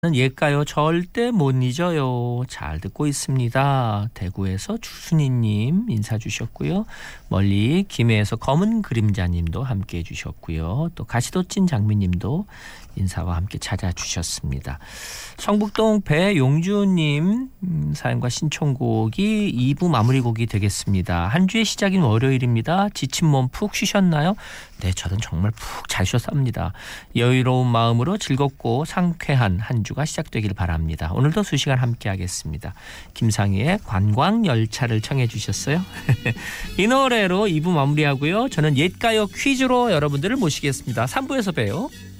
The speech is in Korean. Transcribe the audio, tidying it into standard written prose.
옛가요 절대 못 잊어요. 잘 듣고 있습니다. 대구에서 주순이님 인사 주셨고요. 멀리 김해에서 검은 그림자님도 함께해 주셨고요. 또 가시도찐 장미님도 인사와 함께 찾아주셨습니다. 성북동 배용주님 사연과 신청곡이 2부 마무리곡이 되겠습니다. 한 주의 시작인 월요일입니다. 지친 몸 푹 쉬셨나요? 네, 저는 정말 푹 잘 쉬었습니다. 여유로운 마음으로 즐겁고 상쾌한 한 주가 시작되길 바랍니다. 오늘도 2시간 함께 하겠습니다. 김상희의 관광열차를 청해 주셨어요. 이 노래로 2부 마무리하고요. 저는 옛가요 퀴즈로 여러분들을 모시겠습니다. 3부에서 봬요.